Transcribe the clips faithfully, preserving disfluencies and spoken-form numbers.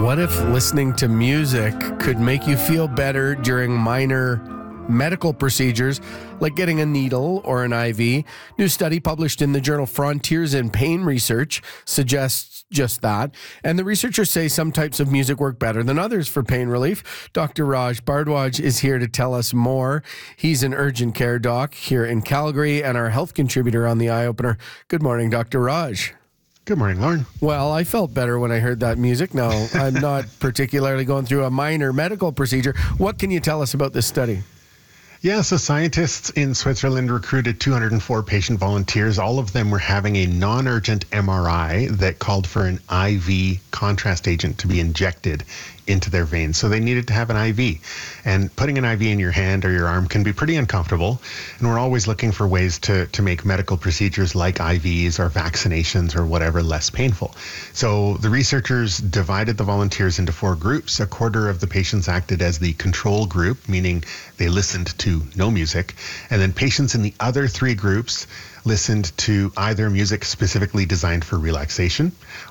What if listening to music could make you feel better during minor medical procedures like getting a needle or an I V? New study published in the journal Frontiers in Pain Research suggests just that. And the researchers say some types of music work better than others for pain relief. Doctor Raj Bhardwaj is here to tell us more. He's an urgent care doc here in Calgary and our health contributor on the Eye Opener. Good morning, Doctor Raj. Good morning, Lauren. Well, I felt better when I heard that music. No, I'm not particularly going through a minor medical procedure. What can you tell us about this study? Yeah, so scientists in Switzerland recruited two hundred four patient volunteers. All of them were having a non-urgent M R I that called for an I V contrast agent to be injected into their veins. So they needed to have an I V. And putting an I V in your hand or your arm can be pretty uncomfortable. And we're always looking for ways to, to make medical procedures like I Vs or vaccinations or whatever less painful. So the researchers divided the volunteers into four groups. A quarter of the patients acted as the control group, meaning they listened to no music. And then patients in the other three groups listened to either music specifically designed for relaxation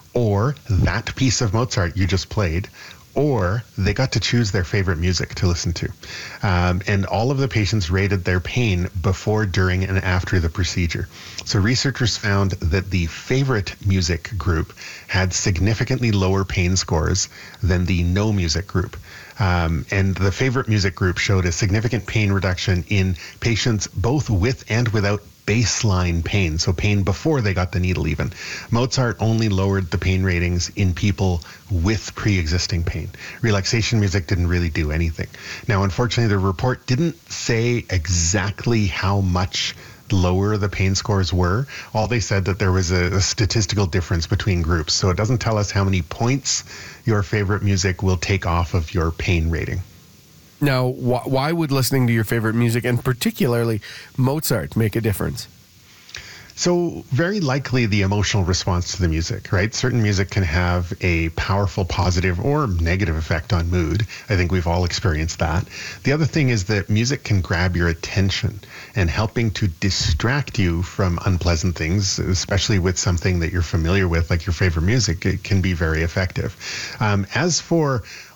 or that piece of Mozart you just played, or they got to choose their favorite music to listen to. Um, and all of the patients rated their pain before, during, and after the procedure. So researchers found that the favorite music group had significantly lower pain scores than the no music group. Um, and the favorite music group showed a significant pain reduction in patients both with and without baseline pain, so pain before they got the needle even. Mozart only lowered the pain ratings in people with pre-existing pain. Relaxation music didn't really do anything. Now, unfortunately, the report didn't say exactly how much lower the pain scores were. All they said that there was a, a statistical difference between groups, so it doesn't tell us how many points your favorite music will take off of your pain rating. Now, wh- why would listening to your favorite music, and particularly Mozart, make a difference? So very likely the emotional response to the music, right? Certain music can have a powerful positive or negative effect on mood. I think we've all experienced that. The other thing is that music can grab your attention, and helping to distract you from unpleasant things, especially with something that you're familiar with, like your favorite music, it can be very effective. Um, as for